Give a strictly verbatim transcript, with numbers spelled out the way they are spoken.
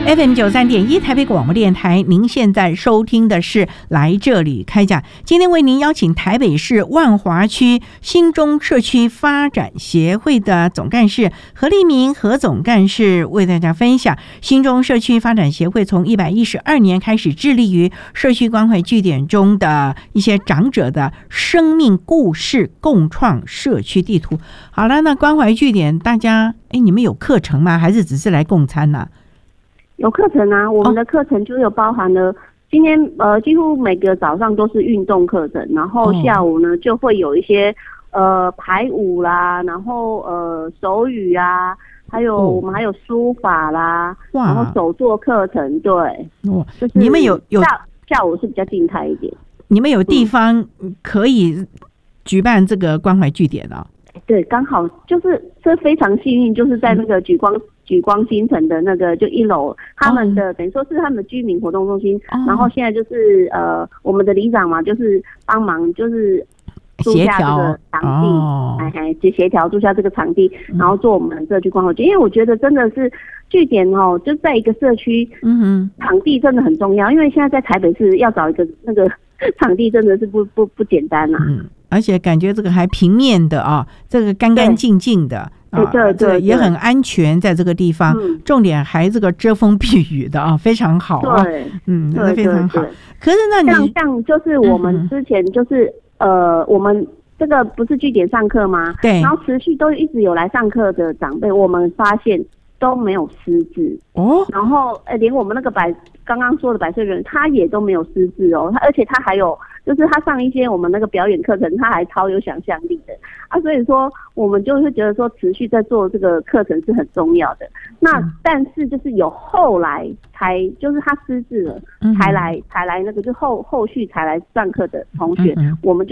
F M 九三点一台北广播电台，您现在收听的是来这里开讲。今天为您邀请台北市万华区新中社区发展协会的总干事何立明何总干事，为大家分享新中社区发展协会从一百一十二年开始致力于社区关怀据点中的一些长者的生命故事，共创社区地图。好了，那关怀据点大家哎，你们有课程吗？还是只是来共餐呢、啊？ 有课程啊，我们的课程就有包含了今天呃几乎每个早上都是运动课程，然后下午呢就会有一些呃排舞啦，然后呃手语啊，还有我们还有书法啦，然后手作课程，对， 哇， 就是你们有有下下午是比较静态一点， 你们有地方可以举办这个关怀据点啊？ 对，刚好就是这非常幸运，就是在那个举光。嗯举光新城的那个就一楼，他们的、oh. 等于说是他们的居民活动中心， oh. 然后现在就是呃我们的里长嘛，就是帮忙就是租下这个场地，哎哎，就协调租下这个场地，然后做我们社区关怀据，因为我觉得真的是据点哦，就在一个社区，嗯哼，场地真的很重要，因为现在在台北市要找一个那个场地真的是不不不简单呐、啊，嗯， 而且感觉这个还平面的啊，这个干干净净的。 对对 对, 对， 也很安全，在这个地方，嗯、重点还这个遮风避雨的啊，非常好啊， 对， 嗯，对非常好。可是那你像像就是我们之前就是、嗯、呃，我们这个不是据点上课吗？ 对， 然后持续都一直有来上课的长辈，我们发现都没有失智哦， 然后呃，连我们那个百刚刚说的百岁人，他也都没有失智哦，他而且他还有。就是他上一些我们那个表演课程，他还超有想象力的啊，所以说我们就会觉得说持续在做这个课程是很重要的。那但是就是有后来才就是他失智了，才来才来那个就后后续才来上课的同学，我们就。